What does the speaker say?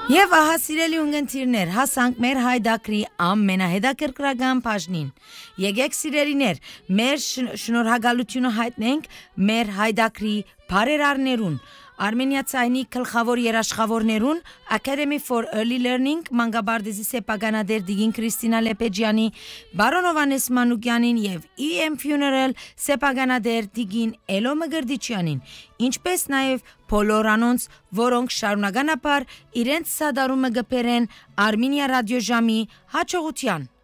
Եվ ահա սիրելի ունգընտիրներ, հասանք մեր հայդակրի ամենահետաքրքրական բաժնին։ Եկեք սիրելիներ, մեր շնորհակալությունը հայտնենք մեր հայդակրի բարերարներուն, Արմենիացայնի գլխավոր երաշխավորներուն, Academy for Early Learning, մանկաբարձի սեփականատեր Դիգին Քրիստինա Լեպեջյանի, Բարոն Հովհաննես Մանուկյանին եւ EM Funeral սեփականատեր Դիգին Էլո Մգրդիչյանին, ինչպես նաեւ բոլոր անոնց, որոնք շարունականաբար իրենց սադարումը գբերեն Արմենիա ռադիոժամի հաջողության։